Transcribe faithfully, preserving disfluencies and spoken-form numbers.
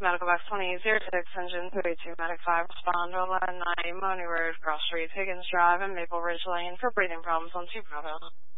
Medical Box twenty oh six, Engine two eighty-two, Medic five, respond to eleven ninety Money Road, Cross Street, Higgins Drive, and Maple Ridge Lane for breathing problems on two Bravo.